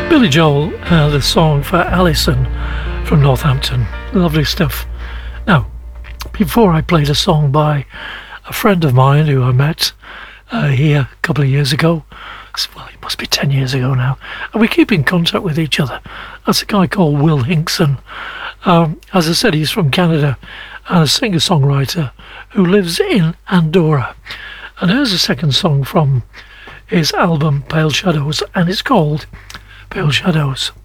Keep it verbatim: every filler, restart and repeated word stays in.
Billy Joel, uh, the song for Alison from Northampton. Lovely stuff. Now, before I played a song by a friend of mine who I met uh, here a couple of years ago. Well, it must be ten years ago now. And we keep in contact with each other. That's a guy called Will Hinkson. Um, as I said, he's from Canada and a singer-songwriter who lives in Andorra. And here's a second song from his album Pale Shadows, and it's called Pale Shadows.